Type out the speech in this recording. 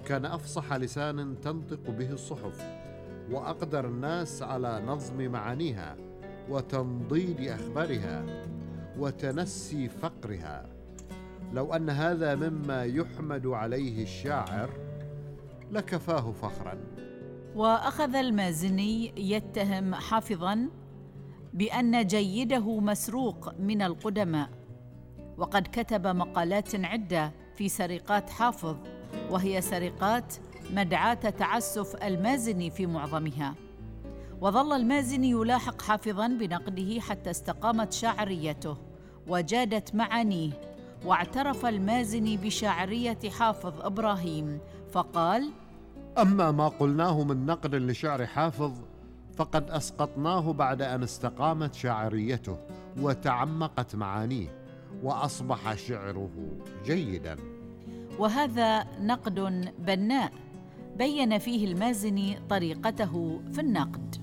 كان أفصح لسان تنطق به الصحف، وأقدر الناس على نظم معانيها وتنضيد أخبارها وتنسي فقرها. لو أن هذا مما يحمد عليه الشاعر لكفاه فخرا. وأخذ المازني يتهم حافظا بأن جيده مسروق من القدماء، وقد كتب مقالات عدة في سرقات حافظ، وهي سرقات مدعاة تعسف المازني في معظمها. وظل المازني يلاحق حافظا بنقده حتى استقامت شاعريته وجادت معانيه، واعترف المازني بشاعرية حافظ إبراهيم فقال: أما ما قلناه من نقد لشعر حافظ فقد أسقطناه بعد أن استقامت شاعريته وتعمقت معانيه وأصبح شعره جيداً. وهذا نقد بناء بين فيه المازني طريقته في النقد.